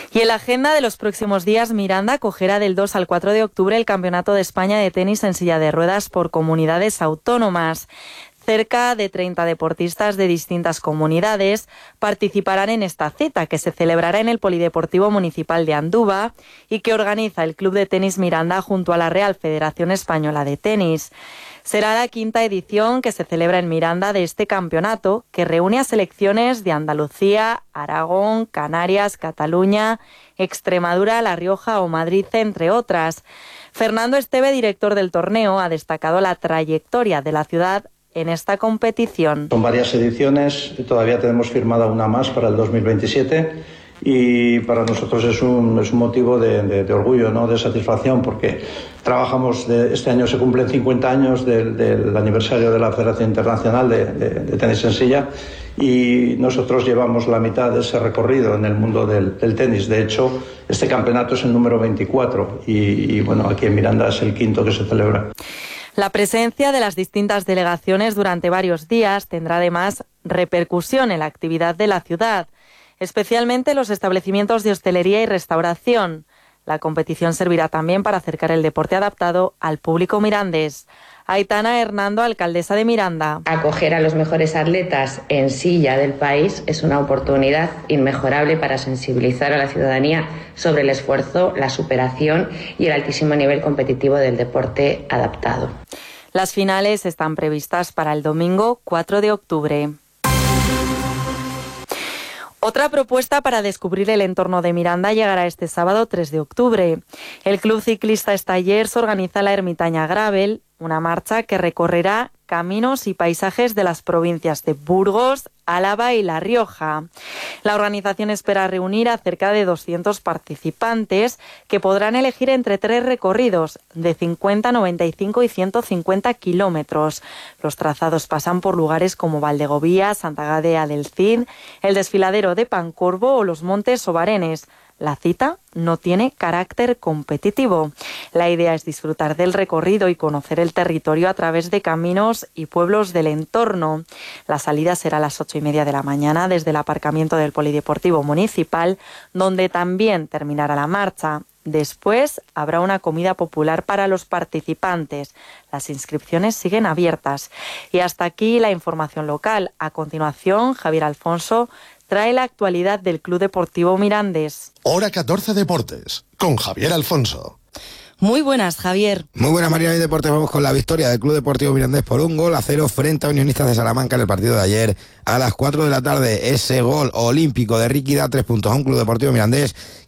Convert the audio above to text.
Y en la agenda de los próximos días, Miranda acogerá del 2 al 4 de octubre el Campeonato de España de tenis en silla de ruedas por comunidades autónomas. Cerca de 30 deportistas de distintas comunidades participarán en esta cita, que se celebrará en el Polideportivo Municipal de Andúba y que organiza el Club de Tenis Miranda junto a la Real Federación Española de Tenis. Será la 5ª edición que se celebra en Miranda de este campeonato, que reúne a selecciones de Andalucía, Aragón, Canarias, Cataluña, Extremadura, La Rioja o Madrid, entre otras. Fernando Esteve, director del torneo, ha destacado la trayectoria de la ciudad en esta competición. Son varias ediciones, todavía tenemos firmada una más para el 2027 y para nosotros es un motivo de orgullo, ¿no? De satisfacción, porque trabajamos, este año se cumplen 50 años del aniversario de la Federación Internacional de Tenis en Silla y nosotros llevamos la mitad de ese recorrido en el mundo del tenis. De hecho, este campeonato es el número 24 y bueno, aquí en Miranda es el 5º que se celebra. La presencia de las distintas delegaciones durante varios días tendrá además repercusión en la actividad de la ciudad, especialmente los establecimientos de hostelería y restauración. La competición servirá también para acercar el deporte adaptado al público mirandés. Aitana Hernando, alcaldesa de Miranda. Acoger a los mejores atletas en silla del país es una oportunidad inmejorable para sensibilizar a la ciudadanía sobre el esfuerzo, la superación y el altísimo nivel competitivo del deporte adaptado. Las finales están previstas para el domingo 4 de octubre. Otra propuesta para descubrir el entorno de Miranda llegará este sábado 3 de octubre. El Club Ciclista Estallers organiza la Ermitaña Gravel, una marcha que recorrerá caminos y paisajes de las provincias de Burgos, Álava y La Rioja. La organización espera reunir a cerca de 200 participantes que podrán elegir entre 3 recorridos de 50, 95 y 150 kilómetros. Los trazados pasan por lugares como Valdegovía, Santa Gadea del Cid, el Desfiladero de Pancorbo o los Montes Obarenes. La cita no tiene carácter competitivo. La idea es disfrutar del recorrido y conocer el territorio a través de caminos y pueblos del entorno. La salida será a las 8:30 de la mañana desde el aparcamiento del Polideportivo Municipal, donde también terminará la marcha. Después habrá una comida popular para los participantes. Las inscripciones siguen abiertas. Y hasta aquí la información local. A continuación, Javier Alfonso trae la actualidad del Club Deportivo Mirandés. Hora 14 Deportes, con Javier Alfonso. Muy buenas, Javier. Muy buenas, María y Deportes. Vamos con la victoria del Club Deportivo Mirandés por 1-0 frente a Unionistas de Salamanca en el partido de ayer a las 4 de la tarde. Ese gol olímpico de Ricky da 3 puntos a un Club Deportivo Mirandés